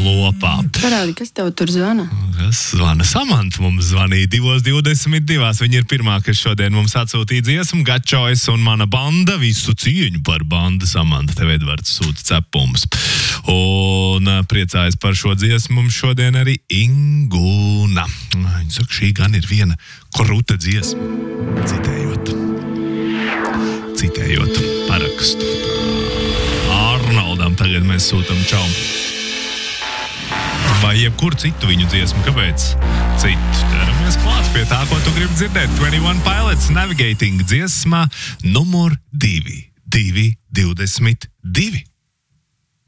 lopā. Parādi, kas tev tur zvana? Kas zvana? Samanta mums zvanīja 2:22. Viņa ir pirmā, kas šodien mums atsūtīja dziesmu. Gačojas un mana banda. Visu cieņu par bandu. Samanta, tev Edvards sūta cepums. Un priecājas par šo dziesmu mums šodien arī Ingūna. Viņa saka, šī gan ir viena kruta dziesma. Citējot parakstu. Arnoldam tagad mēs sūtam čau. Vai jebkur citu viņu dziesmu, kāpēc? Citu. Ķeramies klāt pie tā, ko tu gribi dzirdēt. 21 Pilots Navigating dziesmā numur 2. 2:22.